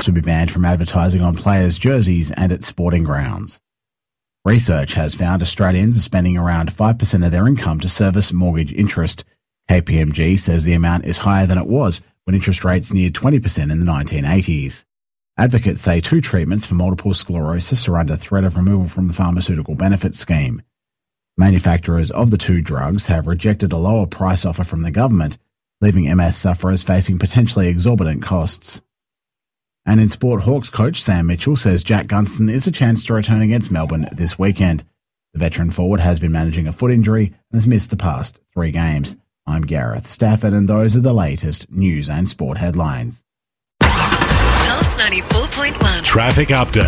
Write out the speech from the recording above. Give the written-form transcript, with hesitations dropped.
to be banned from advertising on players' jerseys and at sporting grounds. Research has found Australians are spending around 5% of their income to service mortgage interest. KPMG says the amount is higher than it was when interest rates neared 20% in the 1980s. Advocates say 2 treatments for multiple sclerosis are under threat of removal from the pharmaceutical benefit scheme. Manufacturers of the 2 drugs have rejected a lower price offer from the government, leaving MS sufferers facing potentially exorbitant costs. And in sport, Hawks coach Sam Mitchell says Jack Gunston is a chance to return against Melbourne this weekend. The veteran forward has been managing a foot injury and has missed the past 3 games. I'm Gareth Stafford, and those are the latest news and sport headlines. Pulse 94.1 Traffic update.